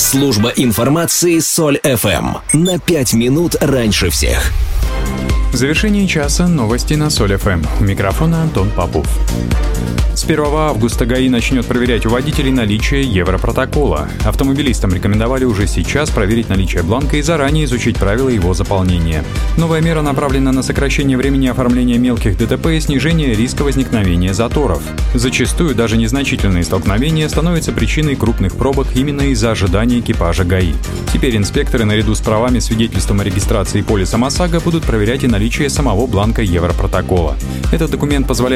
Служба информации Соль ФМ. На 5 минут раньше всех. В завершении часа новости на Соль ФМ. У микрофона Антон Попов. С 1 августа ГАИ начнет проверять у водителей наличие Европротокола. Автомобилистам рекомендовали уже сейчас проверить наличие бланка и заранее изучить правила его заполнения. Новая мера направлена на сокращение времени оформления мелких ДТП и снижение риска возникновения заторов. Зачастую даже незначительные столкновения становятся причиной крупных пробок именно из-за ожидания экипажа ГАИ. Теперь инспекторы наряду с правами, свидетельством о регистрации и полисом ОСАГО будут проверять и наличие самого бланка Европротокола. Этот документ позволяет